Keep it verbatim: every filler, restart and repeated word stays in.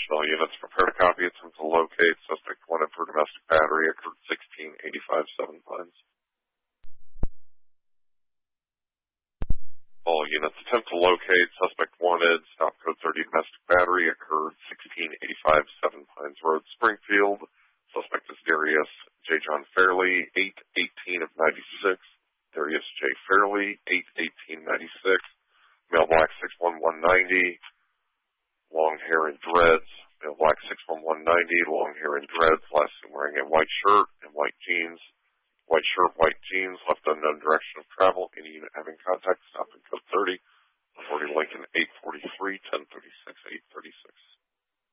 Attention all units, prepare to copy. Attempt to locate suspect wanted for domestic battery occurred sixteen eighty-five Seven Pines. All units, attempt to locate suspect wanted, stop code thirty domestic battery occurred sixteen eighty-five Seven Pines Road, Springfield. Suspect is Darius J. John Fairley, eight eighteen of ninety-six. Darius J. Fairley, eight eighteen ninety-six. Male black six one one ninety. Long hair and dreads. Male black six one one ninety. Long hair and dreads. Last seen wearing a white shirt and white jeans. White shirt, white jeans. Left unknown direction of travel. Any unit having contact